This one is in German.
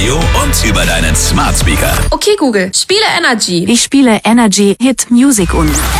Radio und über deinen Smart Speaker. Okay Google, spiele Energy. Ich spiele Energy Hit Music und